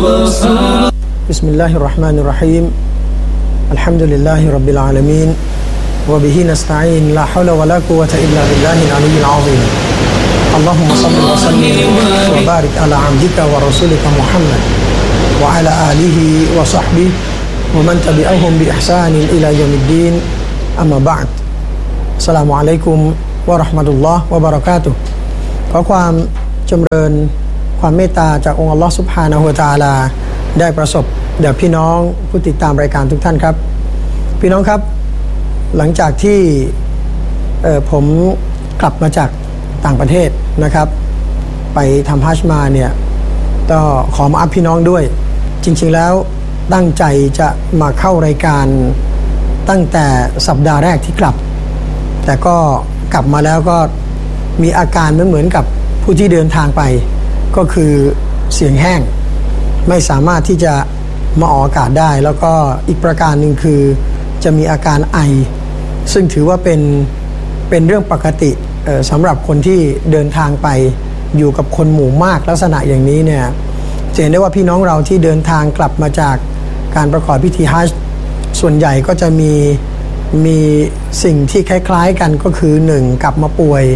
بسم الله الرحمن الرحيم الحمد لله رب العالمين وبه نستعين لا حول ولا قوة إلا بالله العلي العظيم اللهم صل وسلم وبارك على عبدك ورسولك محمد وعلى آله وصحبه ومن تبعهم بإحسان إلى يوم الدين أما بعد السلام عليكم ورحمة الله وبركاته ขอความจำเริญความเมตตาจากองค์อัลลอฮฺซุบฮานะฮูวะตะอาลาได้ประสบแด่พี่น้องผู้ติดตามรายการทุกท่านครับพี่น้องครับหลังจากที่ผมกลับมาจากต่างประเทศนะครับไปทำฮัจญ์มาเนี่ยก็ขอมาอัพพี่น้องด้วยจริงๆแล้วตั้งใจจะมาเข้ารายการตั้งแต่สัปดาห์แรกที่กลับแต่ก็กลับมาแล้วก็มีอาการเหมือนกับผู้ที่เดินทางไปก็คือเสียงแห้งไม่สามารถที่จะมาออกอากาศได้แล้วก็อีกประการหนึ่งคือจะมีอาการไอซึ่งถือว่าเป็นเรื่องปกติสำหรับคนที่เดินทางไปอยู่กับคนหมู่มากลักษณะอย่างนี้เนี่ยจะเห็นได้ว่าพี่น้องเราที่เดินทางกลับมาจากการประกอบพิธีฮัจญ์ส่วนใหญ่ก็จะมีสิ่งที่คล้ายๆกันก็คือ1กลับมาป่วย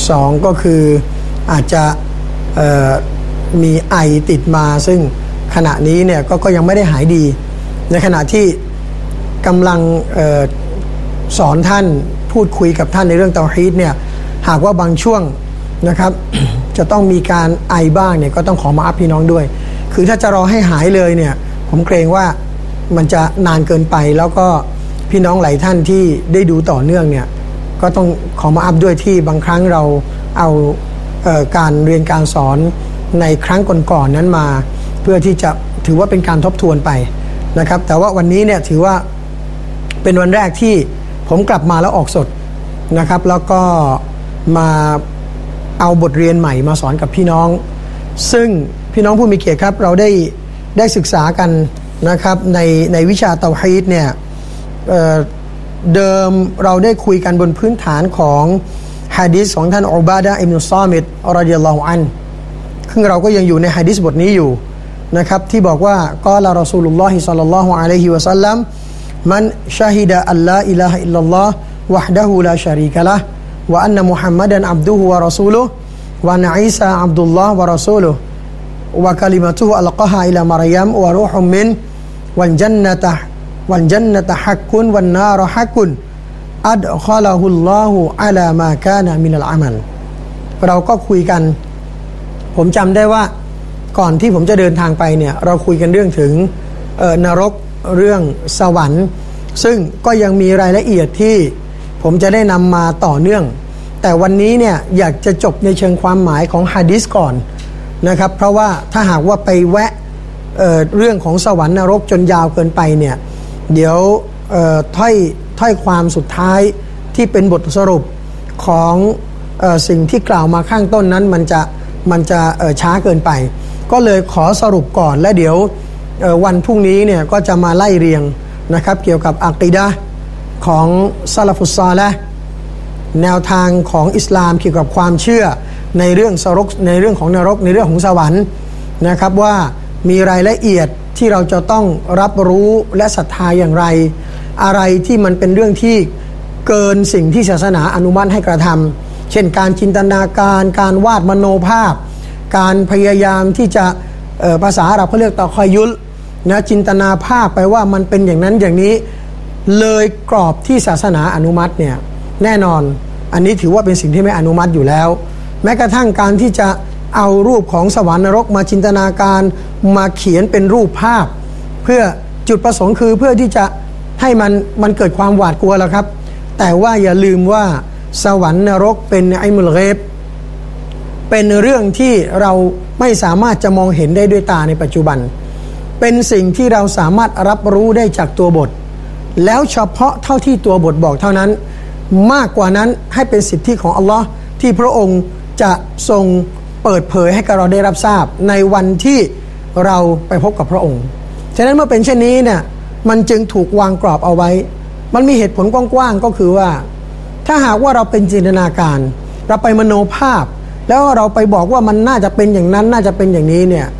2ก็คืออาจจะมีไอติดมาซึ่งขณะนี้เนี่ยก็ยังไม่ได้หายดีในขณะที่กำลังสอนท่านพูดคุยกับท่านในเรื่องเตาฮีดเนี่ยหากว่าบางช่วงนะครับ จะต้องมีการไอบ้างเนี่ยก็ต้องขอมาอัพพี่น้องด้วยคือถ้าจะรอให้หายเลยเนี่ยผมเกรงว่ามันจะนานเกินไปแล้วก็พี่น้องหลายท่านที่ได้ดูต่อเนื่องเนี่ยก็ต้องขอมาอัพด้วยที่บางครั้งเราเอาการเรียนการสอนในครั้งก่อนๆนั้นมาเพื่อที่จะถือว่าเป็นการทบทวนไปนะครับแต่ว่าวันนี้เนี่ยถือว่าเป็นวันแรกที่ผมกลับมาแล้วออกสดนะครับแล้วก็มาเอาบทเรียนใหม่มาสอนกับพี่น้องซึ่งพี่น้องผู้มีเกียรติครับเราได้ศึกษากันนะครับในวิชาเตาฮีดเนี่ยเดิมเราได้คุยกันบนพื้นฐานของหะดีษของท่านอุบาดะห์อิบนุซอมิตรอฎิยัลลอฮุอันฮุซึ่งเราก็ยังอยู่ในหะดีษบทนี้อยู่นะครับที่บอกว่ากอลารอซูลุลลอฮิศ็อลลัลลอฮุอะลัยฮิวะซัลลัมมันชะฮิดะอัลลาอิลาฮะอิลลัลลอฮ์วะฮ์ดะฮูลาชะรีกะละฮ์วะอันนะมุฮัมมัดันอับดุฮุวะรอซูลุฮ์วะอันนะอีซาอับดุลลอฮ์วะรอซูลุฮ์วะกะลิมะตุฮุอัลกะฮาอิลามะรยัมวะรูฮุมมินวัลญันนะตะฮักกุนวันนารฮักกุนอัดคอละฮุลลอฮุอะลามาคานะมินัลอามัลเราก็คุยกันผมจำได้ว่าก่อนที่ผมจะเดินทางไปเนี่ยเราคุยกันเรื่องถึงนรกเรื่องสวรรค์ซึ่งก็ยังมีรายละเอียดที่ผมจะได้นำมาต่อเนื่องแต่วันนี้เนี่ยอยากจะจบในเชิงความหมายของหะดีษก่อนนะครับเพราะว่าถ้าหากว่าไปแวะเรื่องของสวรรค์นรกจนยาวเกินไปเนี่ยเดี๋ยวถ้อยความสุดท้ายที่เป็นบทสรุปของสิ่งที่กล่าวมาข้างต้นนั้นมันจะช้าเกินไปก็เลยขอสรุปก่อนและเดี๋ยววันพรุ่งนี้เนี่ยก็จะมาไล่เรียงนะครับเกี่ยวกับอะกีดะห์ของซะลาฟุสซอลิห์แนวทางของอิสลามเกี่ยวกับความเชื่อในเรื่องในเรื่องของนรกในเรื่องของสวรรค์นะครับว่ามีรายละเอียดที่เราจะต้องรับรู้และศรัทธาอย่างไรอะไรที่มันเป็นเรื่องที่เกินสิ่งที่ศาสนาอนุมัติให้กระทำเช่นการจินตนาการการวาดมโนภาพการพยายามที่จะภาษาอาหรับเขาเรียกตะคอยุลนะจินตนาภาพไปว่ามันเป็นอย่างนั้นอย่างนี้เลยกรอบที่ศาสนาอนุมัติเนี่ยแน่นอนอันนี้ถือว่าเป็นสิ่งที่ไม่อนุมัติอยู่แล้วแม้กระทั่งการที่จะเอารูปของสวรรค์นรกมาจินตนาการมาเขียนเป็นรูปภาพเพื่อจุดประสงค์คือเพื่อที่จะให้มันเกิดความหวาดกลัวแล้วครับแต่ว่าอย่าลืมว่าสวรรค์นรกเป็นไอมุลเกบเป็นเรื่องที่เราไม่สามารถจะมองเห็นได้ด้วยตาในปัจจุบันเป็นสิ่งที่เราสามารถรับรู้ได้จากตัวบทแล้วเฉพาะเท่าที่ตัวบทบอกเท่านั้นมากกว่านั้นให้เป็นสิทธิของอัลลอฮ์ที่พระองค์จะทรงเปิดเผยให้กับเราได้รับทราบในวันที่เราไปพบกับพระองค์ฉะนั้นเมื่อเป็นเช่นนี้เนี่ยมันจึงถูกวางกรอบเอาไว้มันมีเหตุผลกว้างๆก็คือว่าถ้าหากว่าเราเป็นจินตนาการเราไปมโนภาพแล้วเราไปบอกว่ามันน่าจะเป็นอย่างนั้นน่าจะเป็นอย่างนี้เนี่ย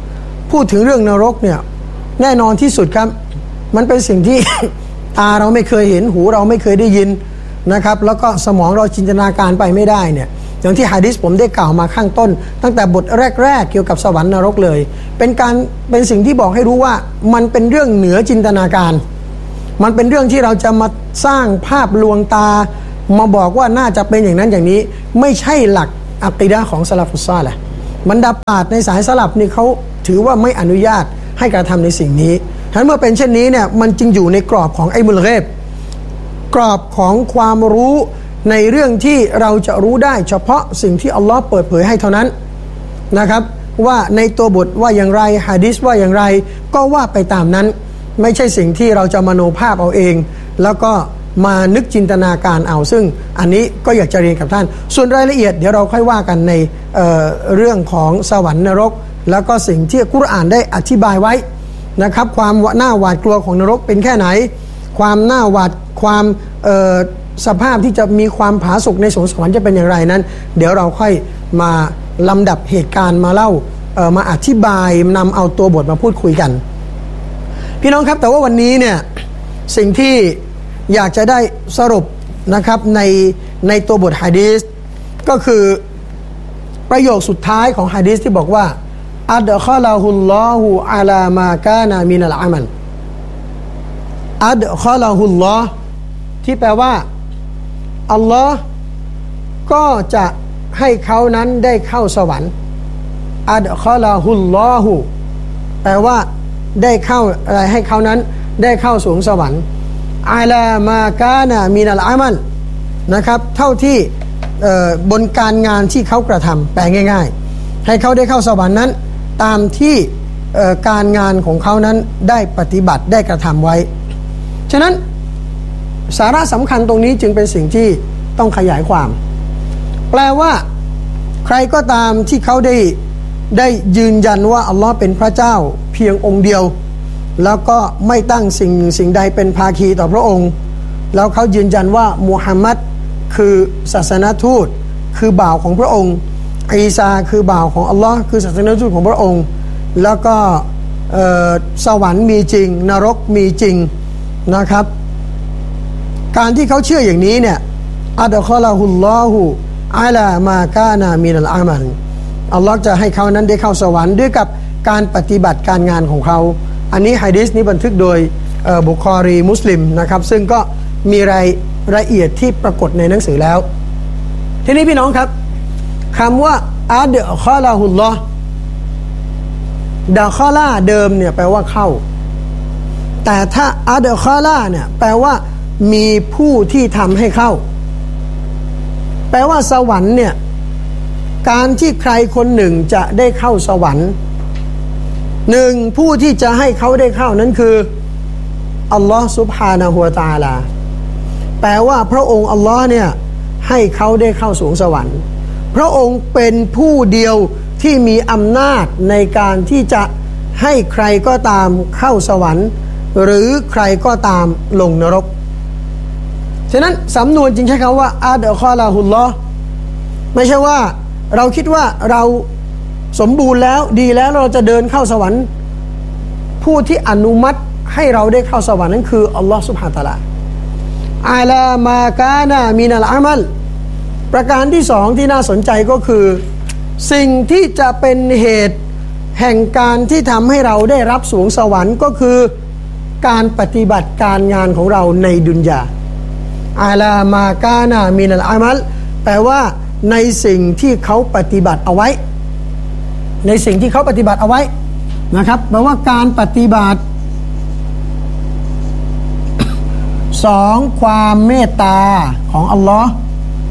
พูดถึงเรื่องนรกเนี่ยแน่นอนที่สุดครับมันเป็นสิ่งที่ ตาเราไม่เคยเห็นหูเราไม่เคยได้ยินนะครับแล้วก็สมองเราจินตนาการไปไม่ได้เนี่ยอย่างที่หะดีษผมได้กล่าวมาข้างต้นตั้งแต่บทแรกๆเกี่ยวกับสวรรค์นรกเลยเป็นสิ่งที่บอกให้รู้ว่ามันเป็นเรื่องเหนือจินตนาการมันเป็นเรื่องที่เราจะมาสร้างภาพลวงตามาบอกว่าน่าจะเป็นอย่างนั้นอย่างนี้ไม่ใช่หลักอักีดะห์ของซะลาฟุสซอลิห์บรรดาปราชญ์ในสายสลับนี่เขาถือว่าไม่อนุญาตให้กระทำในสิ่งนี้ฉะนั้นเมื่อเป็นเช่นนี้เนี่ยมันจึงอยู่ในกรอบของไอ้มุลเกบกรอบของความรู้ในเรื่องที่เราจะรู้ได้เฉพาะสิ่งที่อัลลอฮ์เปิดเผยให้เท่านั้นนะครับว่าในตัวบทว่าอย่างไรหะดีษว่าอย่างไรก็ว่าไปตามนั้นไม่ใช่สิ่งที่เราจะมโนภาพเอาเองแล้วก็มานึกจินตนาการเอาซึ่งอันนี้ก็อยากจะเรียนกับท่านส่วนรายละเอียดเดี๋ยวเราค่อยว่ากันในเรื่องของสวรรค์นรกแล้วก็สิ่งที่กุรอานได้อธิบายไว้นะครับความน่าหวาดกลัวของนรกเป็นแค่ไหนความน่าหวาดความสภาพที่จะมีความผาสุกในสวงสวรรค์จะเป็นอย่างไรนั้นเดี๋ยวเราค่อยมาลำดับเหตุการณ์มาเล่ามาอธิบายนำเอาตัวบทมาพูดคุยกันพี่น้องครับแต่ว่าวันนี้เนี่ยสิ่งที่อยากจะได้สรุปนะครับในตัวบทหะดีษก็คือประโยคสุดท้ายของหะดีษที่บอกว่าอัดคอลาฮุลลอฮุอะลามากานะมินัลอามัลอัดคอลาฮุลลอฮ์ที่แปลว่าอัลลอฮ์ก็จะให้เขานั้นได้เข้าสวรรค์อัดคอลาฮุลลอฮุแปลว่าได้เข้าอะไรให้เขานั้นได้เข้าสู่สวรรค์อะลามากานะมินัลอามัลนะครับเท่าที่บนการงานที่เขากระทำแปลง่ายๆให้เขาได้เข้าสวรรค์นั้นตามที่การงานของเขานั้นได้ปฏิบัติได้กระทำไว้ฉะนั้นสาระสำคัญตรงนี้จึงเป็นสิ่งที่ต้องขยายความแปลว่าใครก็ตามที่เขาได้ยืนยันว่าอัลลอฮ์เป็นพระเจ้าเพียงองค์เดียวแล้วก็ไม่ตั้งสิ่งใดเป็นภาคีต่อพระองค์แล้วเขายืนยันว่ามุฮัมมัดคือศาสนทูตคือบ่าวของพระองค์อีซาคือบ่าวของอัลลอฮ์คือศาสนทูตของพระองค์แล้วก็สวรรค์มีจริงนรกมีจริงนะครับการที่เขาเชื่ออย่างนี้เนี่ยอัดคอลาฮุลลอฮุอะลามากานะมินัลอามัลอัลลอฮ์จะให้เขานั้นได้เข้าสวรรค์ด้วยกับการปฏิบัติการงานของเขาอันนี้หะดีษนี้บันทึกโดยบุคอรีมุสลิมนะครับซึ่งก็มีรายละเอียดที่ปรากฏในหนังสือแล้วทีนี้พี่น้องครับคำว่าอัดคอลาฮุลลอฮ์ดะคอลาเดิมเนี่ยแปลว่าเข้าแต่ถ้าอัดคอลาเนี่ยแปลว่ามีผู้ที่ทำให้เข้าแปลว่าสวรรค์เนี่ยการที่ใครคนหนึ่งจะได้เข้าสวรรค์หนึ่งผู้ที่จะให้เขาได้เข้านั้นคืออัลลอฮ์ซุบฮานะฮูวะตะอาลาแปลว่าพระองค์อัลลอฮ์เนี่ยให้เขาได้เข้าสู่สวรรค์พระองค์เป็นผู้เดียวที่มีอำนาจในการที่จะให้ใครก็ตามเข้าสวรรค์หรือใครก็ตามลงนรกฉะนั้นสำนวนจึงใช้คำว่าอัดคอลาฮุลลอฮ์ไม่ใช่ว่าเราคิดว่าเราสมบูรณ์แล้วดีแล้วเราจะเดินเข้าสวรรค์ผู้ที่อนุมัติให้เราได้เข้าสวรรค์นั้นคืออัลลอฮ์ซุบฮานะฮูวะตะอาลาอะลามากานะมินัลอามัลประการที่สองที่น่าสนใจก็คือสิ่งที่จะเป็นเหตุแห่งการที่ทำให้เราได้รับสวงสวรรค์ก็คือการปฏิบัติการงานของเราในดุนยาอะลามากานะมินัลอามัลแปลว่าในสิ่งที่เขาปฏิบัติเอาไว้ในสิ่งที่เขาปฏิบัติเอาไว้นะครับแปลว่าการปฏิบัติสองความเมตตาของอัลลอฮ์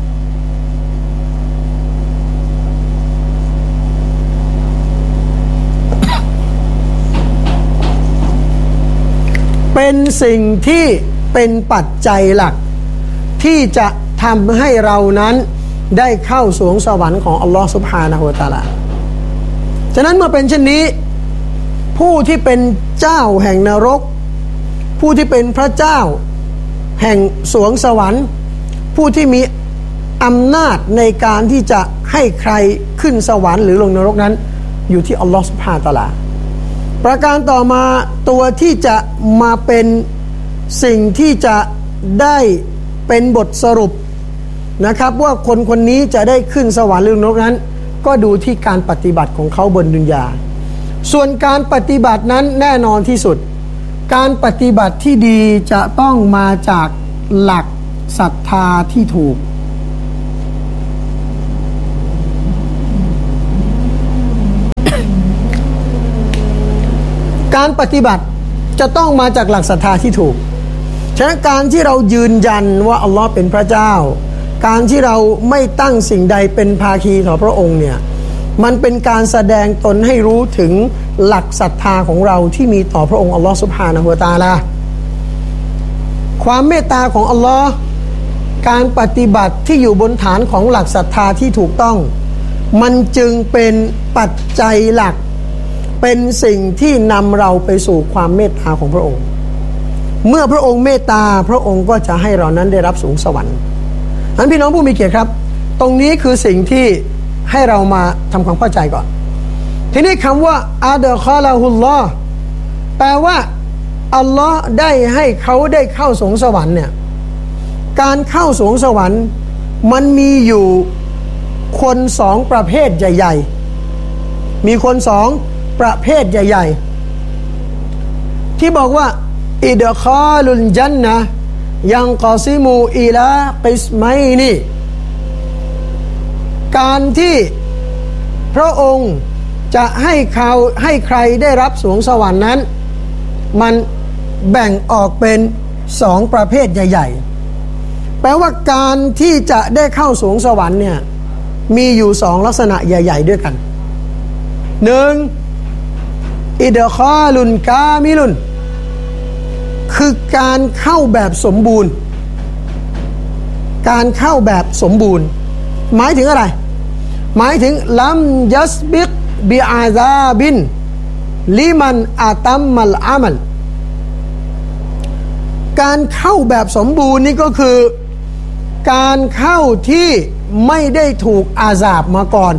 เป็นสิ่งที่เป็นปัจจัยหลักที่จะทำให้เรานั้นได้เข้าสวงสวรรค์ของอัลลอฮ์ซุบฮานะฮูวะตะอาลาฉะนั้นเมื่อเป็นเช่นนี้ผู้ที่เป็นเจ้าแห่งนรกผู้ที่เป็นพระเจ้าแห่งสวงสวรรค์ผู้ที่มีอำนาจในการที่จะให้ใครขึ้นสวรรค์หรือลงนรกนั้นอยู่ที่อัลลอฮ์ซุบฮานะฮูวะตะอาลาประการต่อมาตัวที่จะมาเป็นสิ่งที่จะได้เป็นบทสรุปนะครับว่าคนคนนี้จะได้ขึ้นสวรรค์หรือนรกนั้นก็ดูที่การปฏิบัติของเขาบนดุนยาส่วนการปฏิบัตินั้นแน่นอนที่สุดการปฏิบัติที่ดีจะต้องมาจากหลักศรัทธาที่ถูกการปฏิบัติจะต้องมาจากหลักศรัทธาที่ถูกฉะนั้นการที่เรายืนยันว่าอัลลอฮ์เป็นพระเจ้าการที่เราไม่ตั้งสิ่งใดเป็นภาคีต่อพระองค์เนี่ยมันเป็นการแสดงตนให้รู้ถึงหลักศรัทธาของเราที่มีต่อพระองค์อัลลอฮ์ซุบฮานะฮูวะตะอาลาความเมตตาของอัลลอฮ์การปฏิบัติที่อยู่บนฐานของหลักศรัทธาที่ถูกต้องมันจึงเป็นปัจจัยหลักเป็นสิ่งที่นำเราไปสู่ความเมตตาของพระองค์เมื่อพระองค์เมตตาพระองค์ก็จะให้เรานั้นได้รับสูงสวรรค์นั้นพี่น้องผู้มีเกียรติครับตรงนี้คือสิ่งที่ให้เรามาทำความเข้าใจก่อนทีนี้คำว่าอาดะคอลาฮุลลอฮ์แปลว่าอัลลอฮ์ได้ให้เขาได้เข้าสวงสวรรค์เนี่ยการเข้าสวงสวรรค์มันมีอยู่คนสองประเภทใหญ่ๆมีคนสองประเภทใหญ่ๆที่บอกว่าอิดคอลุลญันนะยังกอซิมูอิลากิสไมนีการที่พระองค์จะให้ใครได้รับสวงสวรรค์นั้นมันแบ่งออกเป็นสองประเภทใหญ่ๆแปลว่าการที่จะได้เข้าสวงสวรรค์เนี่ยมีอยู่สองลักษณะใหญ่ๆด้วยกันหนึ่งอิดคอลุนกามิลุนคือการเข้าแบบสมบูรณ์การเข้าแบบสมบูรณ์หมายถึงอะไรหมายถึงลัมยัสบิกบิอาซาบินลิมันอาตัมมัลอามัลการเข้าแบบสมบูรณ์นี่ก็คือการเข้าที่ไม่ได้ถูกอาซาบมาก่อน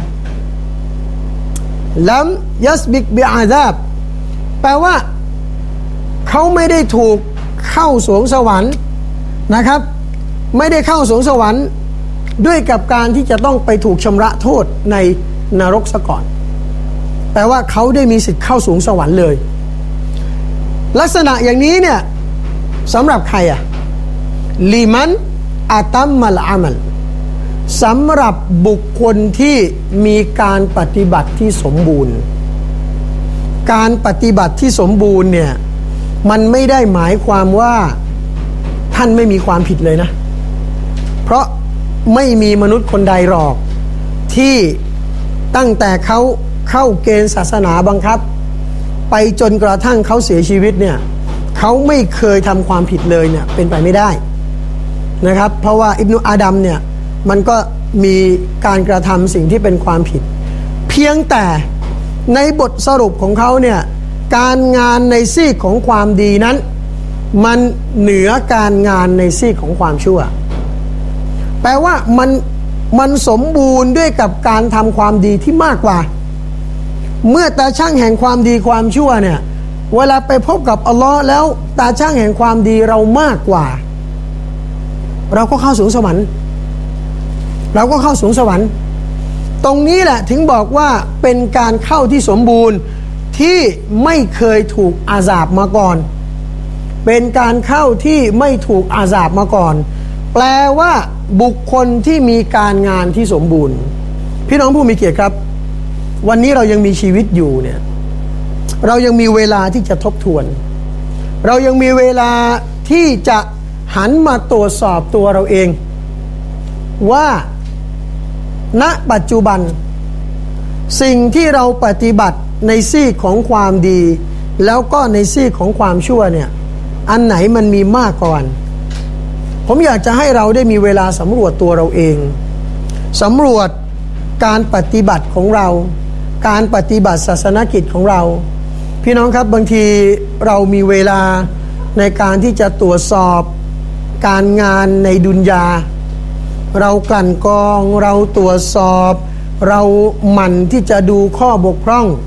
ลัมยัสบิกบิอาซาบแปลว่าเขาไม่ได้ถูกเข้าสวงสวรรค์นะครับไม่ได้เข้าสวงสวรรค์ด้วยกับการที่จะต้องไปถูกชำระโทษในนรกซะก่อนแปลว่าเขาได้มีสิทธิ์เข้าสวงสวรรค์เลยลักษณะอย่างนี้เนี่ยสำหรับใครอะลิมันอาตัมมัลอามัลสำหรับบุคคลที่มีการปฏิบัติที่สมบูรณ์การปฏิบัติที่สมบูรณ์เนี่ยมันไม่ได้หมายความว่าท่านไม่มีความผิดเลยนะเพราะไม่มีมนุษย์คนใดหรอกที่ตั้งแต่เขาเข้าเกณฑ์ศาสนาบังคับไปจนกระทั่งเขาเสียชีวิตเนี่ยเขาไม่เคยทำความผิดเลยเนี่ยเป็นไปไม่ได้นะครับเพราะว่าอิบนุอาดัมเนี่ยมันก็มีการกระทำสิ่งที่เป็นความผิดเพียงแต่ในบทสรุปของเขาเนี่ยการงานในซีกของความดีนั้นมันเหนือการงานในซีกของความชั่วแปลว่ามันสมบูรณ์ด้วยกับการทำความดีที่มากกว่าเมื่อตาช่างแห่งความดีความชั่วเนี่ยเวลาไปพบกับอัลลอฮ์แล้วตาช่างแห่งความดีเรามากกว่าเราก็เข้าสูงสวรรค์เราก็เข้าสูงสวรรค์ตรงนี้แหละถึงบอกว่าเป็นการเข้าที่สมบูรณ์ที่ไม่เคยถูกอาซาบมาก่อนเป็นการเข้าที่ไม่ถูกอาซาบมาก่อนแปลว่าบุคคลที่มีการงานที่สมบูรณ์พี่น้องผู้มีเกียรติครับวันนี้เรายังมีชีวิตอยู่เนี่ยเรายังมีเวลาที่จะทบทวนเรายังมีเวลาที่จะหันมาตรวจสอบตัวเราเองว่าณปัจจุบันสิ่งที่เราปฏิบัติในซีกของความดีแล้วก็ในซีกของความชั่วเนี่ยอันไหนมันมีมากกว่าผมอยากจะให้เราได้มีเวลาสำรวจตัวเราเองสำรวจการปฏิบัติของเราการปฏิบัติศาสนกิจของเราพี่น้องครับบางทีเรามีเวลาในการที่จะตรวจสอบการงานในดุนยาเรากลั่นกรองเราตรวจสอบเราหมั่นที่จะดูข้อบกพร่อง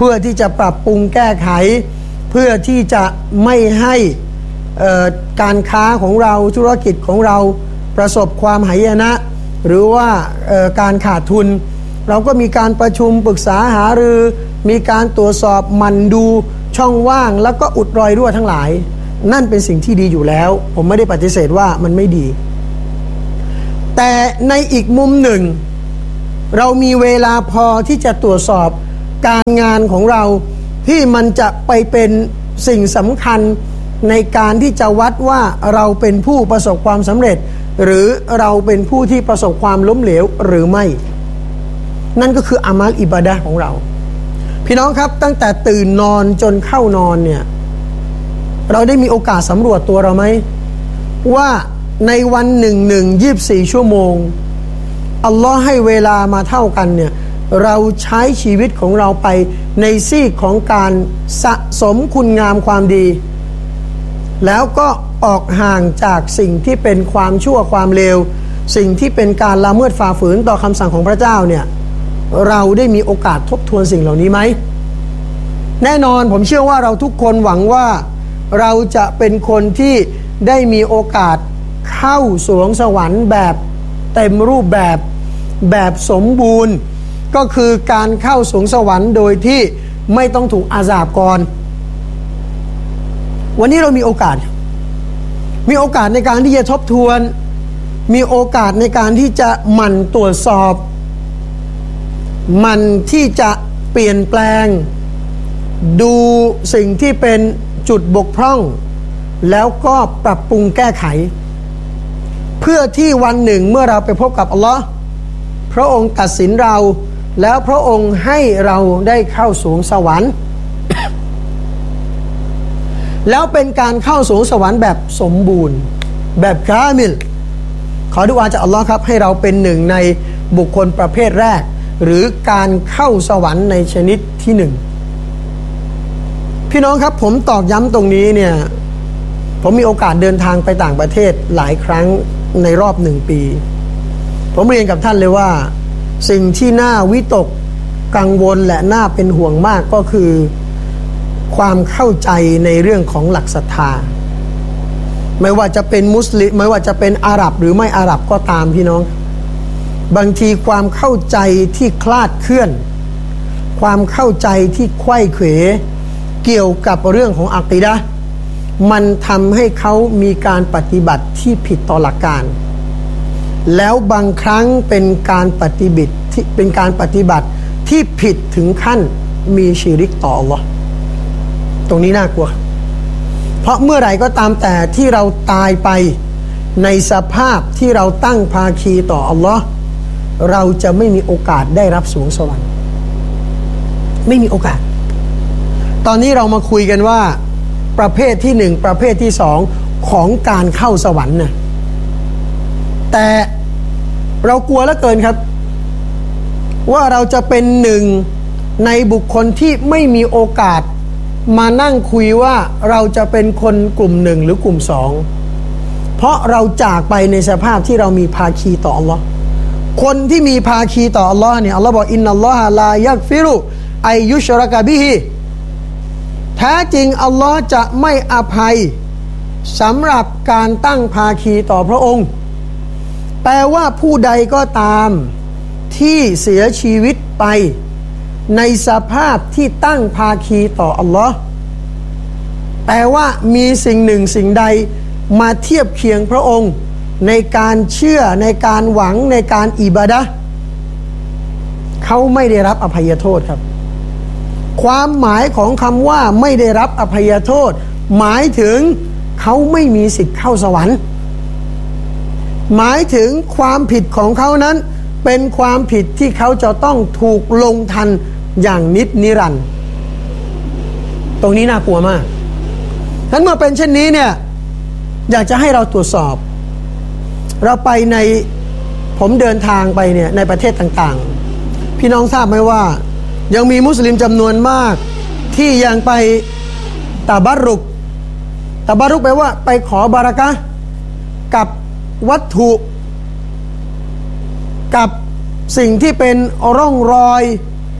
พื่อที่จะปรับปรุงแก้ไขเพื่อที่จะไม่ให้การค้าของเราธุรกิจของเราประสบความหายนะหรือว่าการขาดทุนเราก็มีการประชุมปรึกษาหารือมีการตรวจสอบมันดูช่องว่างแล้วก็อุดรอยรั่วทั้งหลายนั่นเป็นสิ่งที่ดีอยู่แล้วผมไม่ได้ปฏิเสธว่ามันไม่ดีแต่ในอีกมุมหนึ่งเรามีเวลาพอที่จะตรวจสอบการงานของเราที่มันจะไปเป็นสิ่งสำคัญในการที่จะวัดว่าเราเป็นผู้ประสบความสำเร็จหรือเราเป็นผู้ที่ประสบความล้มเหลวหรือไม่นั่นก็คืออามัลอิบาดะห์ของเราพี่น้องครับตั้งแต่ตื่นนอนจนเข้านอนเนี่ยเราได้มีโอกาสสำรวจตัวเราไหมว่าในวัน24 ชั่วโมงอัลลอฮ์ให้เวลามาเท่ากันเนี่ยเราใช้ชีวิตของเราไปในซีกของการสะสมคุณงามความดีแล้วก็ออกห่างจากสิ่งที่เป็นความชั่วความเลวสิ่งที่เป็นการละเมิดฝ่าฝืนต่อคำสั่งของพระเจ้าเนี่ยเราได้มีโอกาสทบทวนสิ่งเหล่านี้ไหมแน่นอนผมเชื่อว่าเราทุกคนหวังว่าเราจะเป็นคนที่ได้มีโอกาสเข้าสวงสวรรค์แบบเต็มรูปแบบสมบูรณ์ก็คือการเข้าสวงสวรรค์โดยที่ไม่ต้องถูกอาสาบก่อนวันนี้เรามีโอกาสในการที่จะทบทวนมีโอกาสในการที่จะหมั่นตรวจสอบมันที่จะเปลี่ยนแปลงดูสิ่งที่เป็นจุดบกพร่องแล้วก็ปรับปรุงแก้ไขเพื่อที่วันหนึ่งเมื่อเราไปพบกับอัลลอฮ์พระองค์ตัดสินเราแล้วพระองค์ให้เราได้เข้าสู่สวรรค์ แล้วเป็นการเข้าสู่สวรรค์แบบสมบูรณ์แบบกามิลขอดุอาจากอัลลอฮ์ครับให้เราเป็นหนึ่งในบุคคลประเภทแรกหรือการเข้าสวรรค์ในชนิดที่หนึ่งพี่น้องครับผมตอกย้ำตรงนี้เนี่ยผมมีโอกาสเดินทางไปต่างประเทศหลายครั้งในรอบ1 ปีผมเรียนกับท่านเลยว่าสิ่งที่น่าวิตกกังวลและน่าเป็นห่วงมากก็คือความเข้าใจในเรื่องของหลักศรัทธาไม่ว่าจะเป็นมุสลิมไม่ว่าจะเป็นอาหรับหรือไม่อาหรับก็ตามพี่น้องบางทีความเข้าใจที่คลาดเคลื่อนความเข้าใจที่ไขว้เขวเกี่ยวกับเรื่องของอะกีดะห์มันทำให้เขามีการปฏิบัติที่ผิดต่อหลักการแล้วบางครั้งเป็นการปฏิบัติที่ผิดถึงขั้นมีชิริกต่ออัลลอฮ์ตรงนี้น่ากลัวเพราะเมื่อไหร่ก็ตามแต่ที่เราตายไปในสภาพที่เราตั้งภาคีต่ออัลลอฮ์เราจะไม่มีโอกาสได้รับสวงสวรรค์ไม่มีโอกาสตอนนี้เรามาคุยกันว่าประเภทที่1ประเภทที่2ของการเข้าสวรรค์นะแต่เรากลัวเหลือเกินครับว่าเราจะเป็นหนึ่งในบุคคลที่ไม่มีโอกาสมานั่งคุยว่าเราจะเป็นคนกลุ่ม1หรือกลุ่ม2เพราะเราจากไปในสภาพที่เรามีภาคีต่ออัลลอฮ์คนที่มีภาคีต่ออัลลอฮ์เนี่ยอัลลอฮ์บอกอินนัลลอฮะลายักฟิรุอัยยุชรกะบิฮิแท้จริงอัลลอฮ์จะไม่อภัยสำหรับการตั้งภาคีต่อพระองค์แปลว่าผู้ใดก็ตามที่เสียชีวิตไปในสภาพที่ตั้งภาคีต่ออัลลอฮ์แปลว่ามีสิ่งหนึ่งสิ่งใดมาเทียบเคียงพระองค์ในการเชื่อในการหวังในการอิบาดะห์เขาไม่ได้รับอภัยโทษครับความหมายของคำว่าไม่ได้รับอภัยโทษหมายถึงเขาไม่มีสิทธิ์เข้าสวรรค์หมายถึงความผิดของเขานั้นเป็นความผิดที่เขาจะต้องถูกลงทันอย่างนิรันดร์ตรงนี้น่ากลัวมากฉะนั้นเมื่อเป็นเช่นนี้เนี่ยอยากจะให้เราตรวจสอบเราไปในผมเดินทางไปเนี่ยในประเทศต่างๆพี่น้องทราบไหมว่ายังมีมุสลิมจำนวนมากที่ยังไปตะบารุกแปลว่าไปขอบารอกะห์กับวัตถุกับสิ่งที่เป็นร่องรอย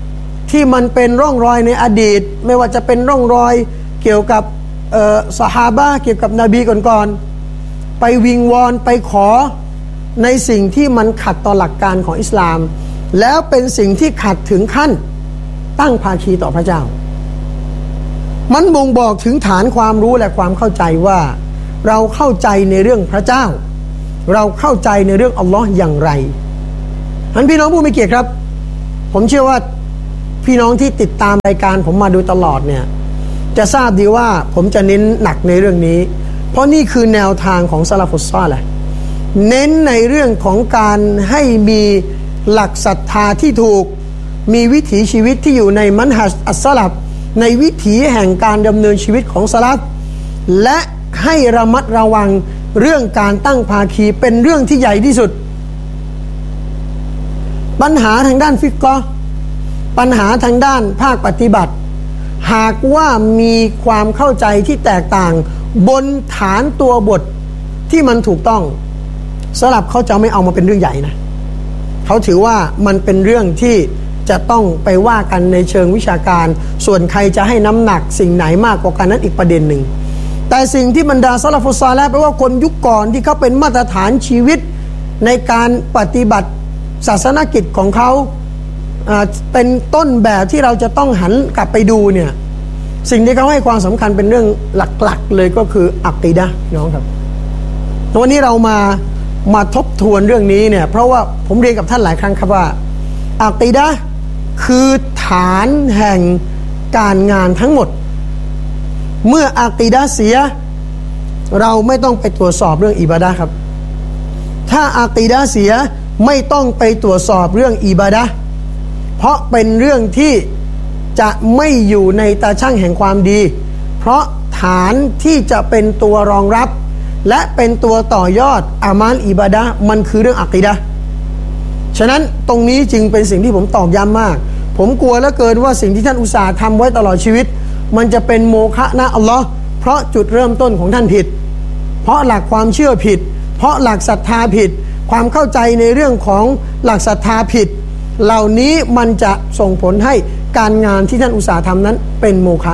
ที่มันเป็นร่องรอยในอดีตไม่ว่าจะเป็นร่องรอยเกี่ยวกับซอฮาบะห์เกี่ยวกับนบีก่อนๆไปวิงวอนไปขอในสิ่งที่มันขัดต่อหลักการของอิสลามแล้วเป็นสิ่งที่ขัดถึงขั้นตั้งภาคีต่อพระเจ้ามันบ่งบอกถึงฐานความรู้และความเข้าใจว่าเราเข้าใจในเรื่องพระเจ้าเราเข้าใจในเรื่องอัลลอฮ์อย่างไรพี่น้องผู้มีเกียรติครับผมเชื่อว่าพี่น้องที่ติดตามรายการผมมาโดยตลอดเนี่ยจะทราบดีว่าผมจะเน้นหนักในเรื่องนี้เพราะนี่คือแนวทางของซะลาฟุสซอลิห์เน้นในเรื่องของการให้มีหลักศรัทธาที่ถูกมีวิถีชีวิตที่อยู่ในมันฮัจอัสซะลัฟในวิถีแห่งการดำเนินชีวิตของซะลัฟและให้ระมัดระวังเรื่องการตั้งภาคีเป็นเรื่องที่ใหญ่ที่สุดปัญหาทางด้านฟิกฮ์ปัญหาทางด้านภาคปฏิบัติหากว่ามีความเข้าใจที่แตกต่างบนฐานตัวบทที่มันถูกต้องสลับเขาจะไม่เอามาเป็นเรื่องใหญ่นะเขาถือว่ามันเป็นเรื่องที่จะต้องไปว่ากันในเชิงวิชาการส่วนใครจะให้น้ำหนักสิ่งไหนมากกว่ากันนั้นอีกประเด็นหนึ่งแต่สิ่งที่บรรดาซะลาฟุสซอลิห์แปลว่าคนยุคก่อนที่เขาเป็นมาตรฐานชีวิตในการปฏิบัติศาสนกิจของเขาเป็นต้นแบบที่เราจะต้องหันกลับไปดูเนี่ยสิ่งที่เขาให้ความสำคัญเป็นเรื่องหลักๆเลยก็คืออักีดะห์น้องครับวันนี้เรามาทบทวนเรื่องนี้เนี่ยเพราะว่าผมเรียนกับท่านหลายครั้งครับว่าอักีดะห์คือฐานแห่งการงานทั้งหมดเมื่ออักีดะห์เสียเราไม่ต้องไปตรวจสอบเรื่องอิบาดะห์ครับถ้าอักีดะห์เสียไม่ต้องไปตรวจสอบเรื่องอิบาดะห์เพราะเป็นเรื่องที่จะไม่อยู่ในตาชั่งแห่งความดีเพราะฐานที่จะเป็นตัวรองรับและเป็นตัวต่อยอดอามัลอิบาดะห์มันคือเรื่องอักีดะห์ฉะนั้นตรงนี้จึงเป็นสิ่งที่ผมตอกย้ำมากผมกลัวเหลือเกินว่าสิ่งที่ท่านอุตส่าห์ทำไว้ตลอดชีวิตมันจะเป็นโมฆะนะอัลลอฮ์เพราะจุดเริ่มต้นของท่านผิดเพราะหลักความเชื่อผิดเพราะหลักศรัทธาผิดความเข้าใจในเรื่องของหลักศรัทธาผิดเหล่านี้มันจะส่งผลให้การงานที่ท่านอุตสาห์ทำนั้นเป็นโมฆะ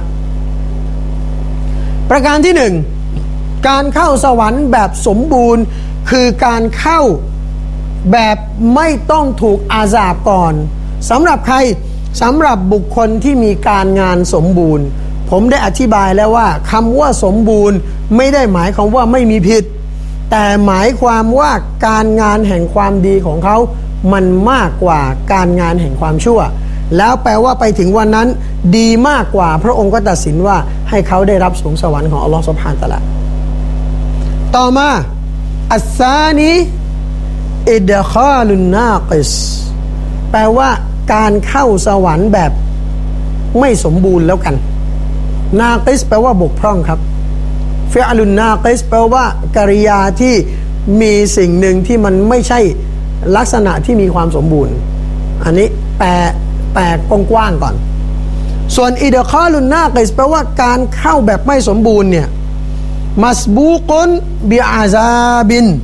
ประการที่หนึ่งการเข้าสวรรค์แบบสมบูรณ์คือการเข้าแบบไม่ต้องถูกอาซาบก่อนสำหรับใครสำหรับบุคคลที่มีการงานสมบูรณ์ผมได้อธิบายแล้วว่าคำว่าสมบูรณ์ไม่ได้หมายความว่าไม่มีผิดแต่หมายความว่าการงานแห่งความดีของเขามันมากกว่าการงานแห่งความชั่วแล้วแปลว่าไปถึงวันนั้นดีมากกว่าพระองค์ก็ตัดสินว่าให้เขาได้รับสวงสวรรค์ของอัลลอฮฺซุบฮานะฮูวะตะอาลาต่อมาอัสซานีอิดคาลุนนากิสแปลว่าการเข้าสวรรค์แบบไม่สมบูรณ์แล้วกันนากิสแปลว่าบกพร่องครับฟิอลุนนากิสแปลว่ากริยาที่มีสิ่งหนึ่งที่มันไม่ใช่ลักษณะที่มีความสมบูรณ์อันนี้แปลกว้างๆก่อนส่วนอิดคาลุนนากิสแปลว่าการเข้าแบบไม่สมบูรณ์เนี่ยมัสบูกุนบิอาซาบิน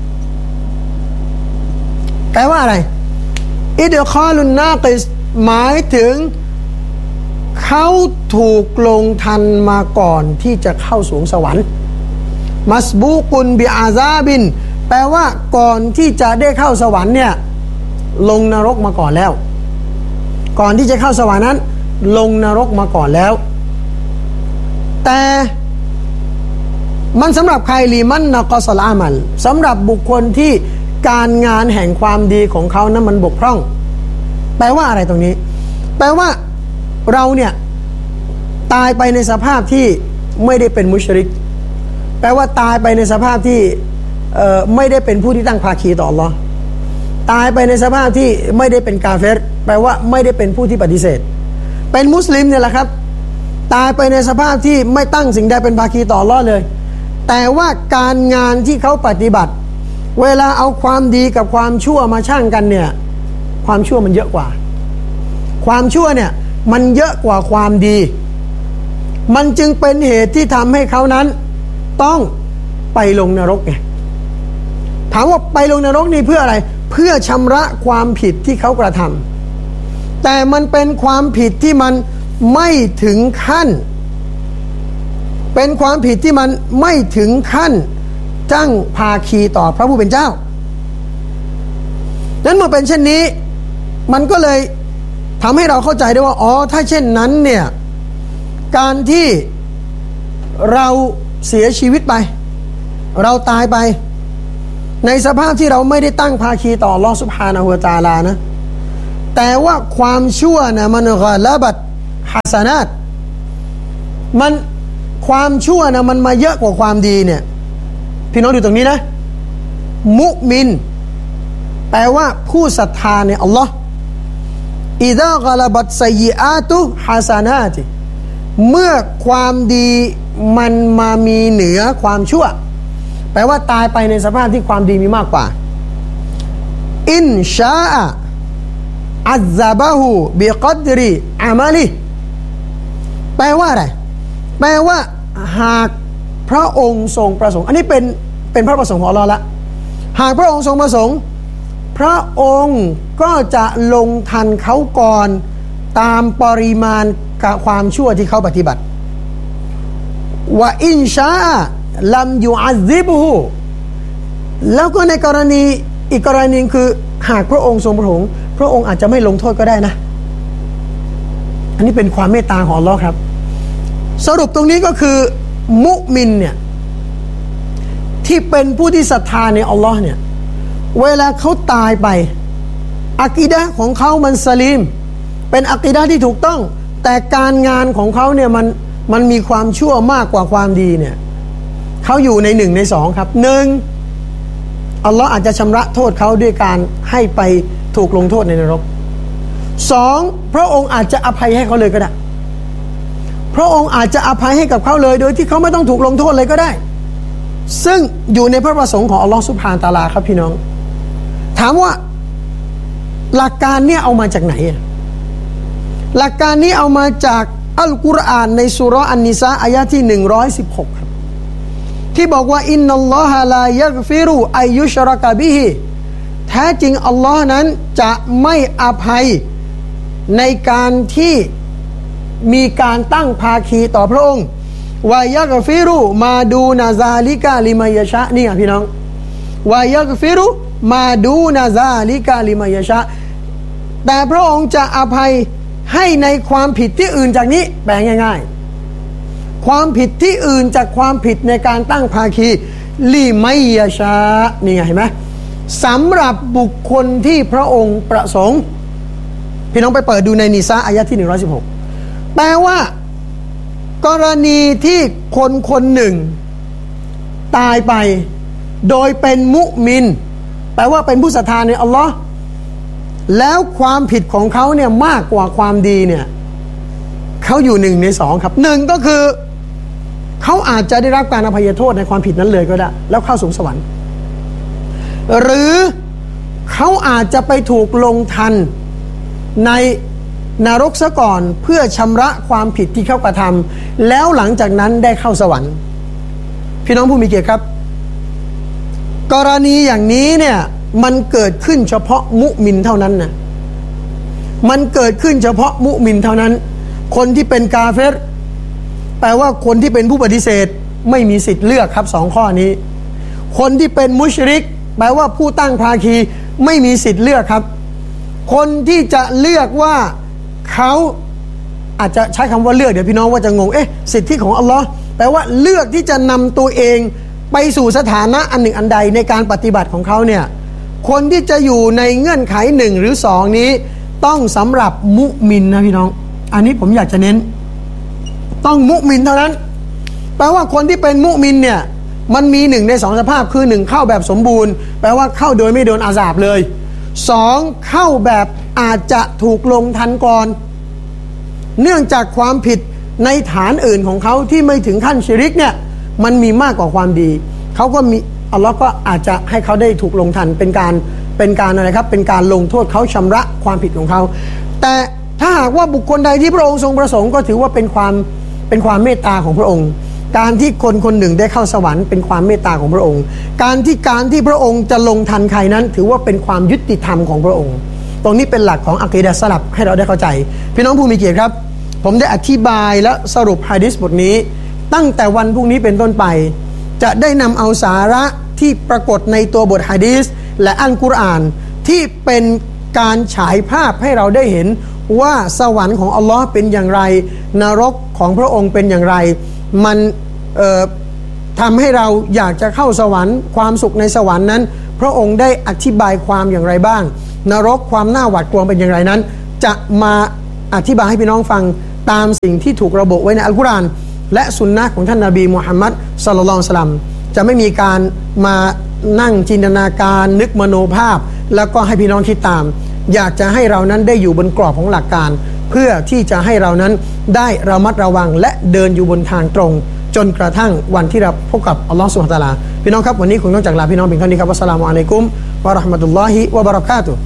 แปลว่าอะไรอิดคาลุนนากิสหมายถึงเขาถูกลงทันมาก่อนที่จะเข้าสวงสวรรค์มัสบูกุนบิอาซาบินแปลว่าก่อนที่จะได้เข้าสวรรค์เนี่ยลงนรกมาก่อนแล้วก่อนที่จะเข้าสวรรค์นั้นลงนรกมาก่อนแล้วแต่มันสำหรับใครลีมันนะกอสลามัลสำหรับบุคคลที่การงานแห่งความดีของเขานั้นมันบกพร่องแปลว่าอะไรตรงนี้แปลว่าเราเนี่ยตายไปในสภาพที่ไม่ได้เป็นมุชริกแปลว่าตายไปในสภาพที่ไม่ได้เป็นผู้ที่ตั้งภาคีต่ออัลเลาะห์ตายไปในสภาพที่ไม่ได้เป็นกาเฟรแปลว่าไม่ได้เป็นผู้ที่ปฏิเสธเป็นมุสลิมเนี่ยแหละครับตายไปในสภาพที่ไม่ตั้งสิ่งใดเป็นภาคีต่ออัลเลาะห์เลยแต่ว่าการงานที่เขาปฏิบัติเวลาเอาความดีกับความชั่วมาชั่งกันเนี่ยความชั่วมันเยอะกว่าความชั่วเนี่ยมันเยอะกว่าความดีมันจึงเป็นเหตุที่ทำให้เขานั้นต้องไปลงนรกไงถามว่าไปลงนรกนี่เพื่ออะไรเพื่อชำระความผิดที่เขากระทำแต่มันเป็นความผิดที่มันไม่ถึงขั้นเป็นความผิดที่มันไม่ถึงขั้นตั้งภาคีต่อพระผู้เป็นเจ้านั้นเมื่อเป็นเช่นนี้มันก็เลยทำให้เราเข้าใจได้ว่าอ๋อถ้าเช่นนั้นเนี่ยการที่เราเสียชีวิตไปเราตายไปในสภาพที่เราไม่ได้ตั้งภาคีต่ออัลเลาะห์ซุบฮานะฮูวะตะอาลานะแต่ว่าความชั่วนะมันกอละบัตฮะซานาตมันความชั่วนะมันมาเยอะกว่าความดีเนี่ยพี่น้องดูตรงนี้นะมุมินแปลว่าผู้ศรัทธาในอัลลอฮ์อิซากอละบัตซัยยิอาตุฮะซานาติเมื่อความดีมันมามีเหนือความชั่วแปลว่าตายไปในสภาพที่ความดีมีมากกว่าอินชาอัซซะบะฮูบิกัดริอามัลิแปลว่าอะไรแปลว่าหากพระองค์ทรงประสงค์อันนี้เป็นพระประสงค์ของอัลเลาะห์ละหากพระองค์ทรงประสงค์พระองค์ก็จะลงทันเขาก่อนตามปริมาณกับความชั่วที่เขาปฏิบัติวะอินชาลัมยูอัซซิบฮูแล้วก็ในกรณีอีกกรณีคือหากพระองค์ทรงประสงค์พระองค์อาจจะไม่ลงโทษก็ได้นะอันนี้เป็นความเมตตาของอัลเลาะห์ครับสรุปตรงนี้ก็คือมุมินเนี่ยที่เป็นผู้ที่ศรัทธาในอัลเลาะห์เนี่ยเวลาเขาตายไปอะกีดะห์ของเขามันสลีมเป็นอะกีดะห์ที่ถูกต้องแต่การงานของเขาเนี่ยมันมีความชั่วมากกว่าความดีเนี่ยเขาอยู่ใน1 ใน 2ครับ1อัลเลาะห์อาจจะชำระโทษเขาด้วยการให้ไปถูกลงโทษในนรก2พระองค์อาจจะอภัยให้เขาเลยก็ได้พระองค์อาจจะอภัยให้กับเขาเลยโดยที่เขาไม่ต้องถูกลงโทษเลยก็ได้ซึ่งอยู่ในพระประสงค์ของอัลเลาะห์ซุบฮานะฮูวะตะอาลาครับพี่น้องถามว่าหลักการเนี่ยเอามาจากไหนหลักการนี้เอามาจากอัลกุรอานในซูเราะห์อันนิสาอายะที่116ครับที่บอกว่าอินนัลลอฮะลายัฆฟิรุอัยยุชรกะบิฮิแท้จริงอัลลอฮ์นั้นจะไม่อภัยในการที่มีการตั้งภาคีต่อพระองค์วายัฆฟิรุมาดูนาซาลิกะลิมัยยะชะนี่พี่น้องวายัฆฟิรุมาดูนาซาลิกะลิมัยยะชะแต่พระองค์จะอภัยให้ในความผิดที่อื่นจากนี้แปลง่ายๆความผิดที่อื่นจากความผิดในการตั้งภาคีลิมัยยะชะนี่ไงเห็นไหมสำหรับบุคคลที่พระองค์ประสงค์พี่น้องไปเปิดดูในนิสาอายะที่116แปลว่ากรณีที่คนหนึ่งตายไปโดยเป็นมุมินแปลว่าเป็นผู้ศรัทธาในอัลลอฮ์แล้วความผิดของเขาเนี่ยมากกว่าความดีเนี่ยเขาอยู่1 ใน 2ครับ1ก็คือเขาอาจจะได้รับการอภัยโทษในความผิดนั้นเลยก็ได้แล้วเข้าสู่สวรรค์หรือเขาอาจจะไปถูกลงทันในนรกซะก่อนเพื่อชำระความผิดที่เขากระทำแล้วหลังจากนั้นได้เข้าสวรรค์พี่น้องผู้มีเกียรติครับกรณีอย่างนี้เนี่ยมันเกิดขึ้นเฉพาะมุมินเท่านั้นนะมันเกิดขึ้นเฉพาะมุมินเท่านั้นคนที่เป็นกาเฟรแปลว่าคนที่เป็นผู้ปฏิเสธไม่มีสิทธิ์เลือกครับ2ข้อนี้คนที่เป็นมุชริกแปลว่าผู้ตั้งภาคีไม่มีสิทธิ์เลือกครับคนที่จะเลือกว่าเขาอาจจะใช้คำว่าเลือกเดี๋ยวพี่น้องว่าจะงงสิทธิของอัลลอฮ์แปลว่าเลือกที่จะนำตัวเองไปสู่สถานะอันหนึ่งอันใดในการปฏิบัติของเขาเนี่ยคนที่จะอยู่ในเงื่อนไข1 หรือ 2นี้ต้องสำหรับมุมินนะพี่น้องอันนี้ผมอยากจะเน้นต้องมุมินเท่านั้นแปลว่าคนที่เป็นมุมินเนี่ยมันมี1 ใน 2สภาพคือ1เข้าแบบสมบูรณ์แปลว่าเข้าโดยไม่โดนอาซาบเลย2เข้าแบบอาจจะถูกลงทันก่อนเนื่องจากความผิดในฐานอื่นของเขาที่ไม่ถึงขั้นชิริกเนี่ยมันมีมากกว่าความดีเขาก็มีอัลลอฮ์ก็อาจจะให้เขาได้ถูกลงทันเป็นการอะไรครับเป็นการลงโทษเขาชำระความผิดของเขาแต่ถ้าหากว่าบุคคลใดที่พระองค์ทรงประสงค์ก็ถือว่าเป็นความเมตตาของพระองค์การที่คนหนึ่งได้เข้าสวรรค์เป็นความเมตตาของพระองค์การที่พระองค์จะลงทันใครนั้นถือว่าเป็นความยุติธรรมของพระองค์ตรงนี้เป็นหลักของอะกีดะห์สลับให้เราได้เข้าใจพี่น้องผู้มีเกียรติครับผมได้อธิบายและสรุปหะดีษบทนี้ตั้งแต่วันพรุ่งนี้เป็นต้นไปจะได้นำเอาสาระที่ปรากฏในตัวบทหะดีษและอัลกุรอานที่เป็นการฉายภาพให้เราได้เห็นว่าสวรรค์ของอัลลอฮ์เป็นอย่างไรนรกของพระองค์เป็นอย่างไรมันทำให้เราอยากจะเข้าสวรรค์ความสุขในสวรรค์นั้นพระองค์ได้อธิบายความอย่างไรบ้างนรกความน่าหวาดกลัวเป็นอย่างไรนั้นจะมาอธิบายให้พี่น้องฟังตามสิ่งที่ถูกระบุไว้ในอัลกุรอานและสุนนะของท่านนบีมุฮัมมัดศ็อลลัลลอฮุอะลัยฮิวะซัลลัมจะไม่มีการมานั่งจินตนาการนึกมโนภาพแล้วก็ให้พี่น้องคิดตามอยากจะให้เรานั้นได้อยู่บนกรอบของหลักการเพื่อที่จะให้เรานั้นได้ระมัดระวังและเดินอยู่บนทางตรงจนกระทั่งวันที่เราพบกับอัลลอฮฺซุบฮานะฮูวะตะอาลาพี่น้องครับวันนี้คงต้องจากลาพี่น้องเพียงเท่านี้ครับวัสสลามุอะลัยกุมวะเราะห์มะตุลลอฮิวะบะเราะกาตุฮ์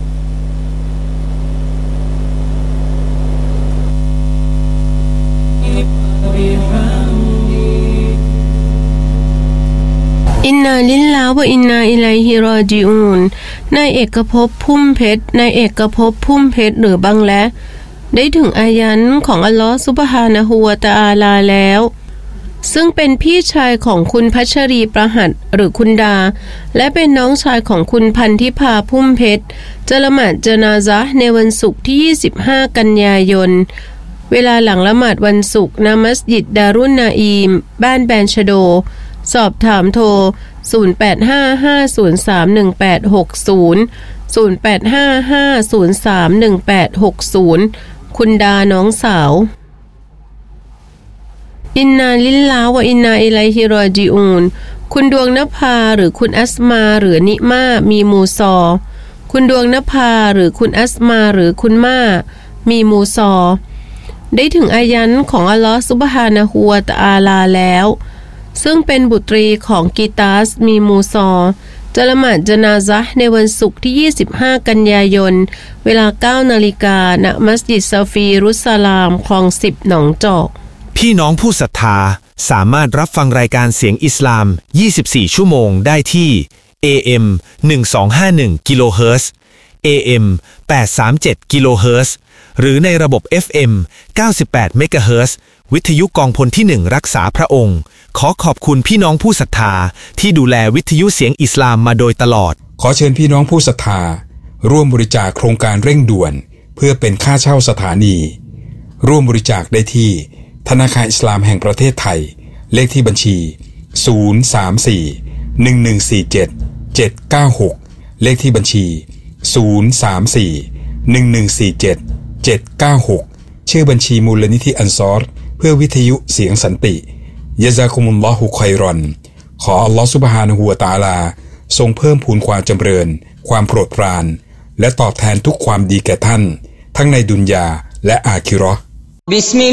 อินนาลิลลาฮ์วะอินนาอิลัยฮิรอญิอูนนายเอกภพพุ่มเพชรนายเอกภพพุ่มเพชรหรือบังและได้ถึงอายันของอัลลอฮฺซุบฮานะฮูวะตะอาลาแล้วซึ่งเป็นพี่ชายของคุณพัชรีประหัตหรือคุณดาและเป็นน้องชายของคุณพันธิพาพุ่มเพชรจะละหมาดญะนาซะห์ในวันศุกร์ที่25กันยายนเวลาหลังละหมาดวันศุกร์ณมัสยิดดารุนนาอีมบ้านแบนชโดสอบถามโทร0855031860 0855031860คุณดาน้องสาวอินนาลิลลาฮ์วะอินนาอิลัยฮิรอญิอูนคุณดวงนภาหรือคุณอัสมาหรือนิมามีมูซอคุณดวงนภาหรือคุณอัสมาหรือคุณมามีมูซอได้ถึงอายันของอัลลอฮฺซุบฮานะฮูวะตะอาลาแล้วซึ่งเป็นบุตรีของกีตาสมีมูซอจะละหมาดญะนาซะห์ในวันศุกร์ที่25กันยายนเวลา 9 นาฬิกาณมัสยิดซาฟีรุสลามคลอง10หนองจอกพี่น้องผู้ศรัทธาสามารถรับฟังรายการเสียงอิสลาม24ชั่วโมงได้ที่ AM 1251กิโลเฮิรตซ์ AM 837กิโลเฮิรตซ์หรือในระบบ FM 98เมกะเฮิรตซ์วิทยุกองพลที่1รักษาพระองค์ขอขอบคุณพี่น้องผู้ศรัทธาที่ดูแลวิทยุเสียงอิสลามมาโดยตลอดขอเชิญพี่น้องผู้ศรัทธาร่วมบริจาคโครงการเร่งด่วนเพื่อเป็นค่าเช่าสถานีร่วมบริจาคได้ที่ธนาคารอิสลามแห่งประเทศไทยเลขที่บัญชี034-1147-796เลขที่บัญชี034-1147-796ชื่อบัญชีมูลนิธิอันซอรเพื่อวิทยุเสียงสันติยะซากุมุลลอฮุค็อยรอนขออัลลอฮฺซุบฮานะฮูวะตะอาลาทรงเพิ่มพูนความจำเริญความโปรดปรานและตอบแทนทุกความดีแก่ท่านทั้งในดุนยาและอาคิเราะห์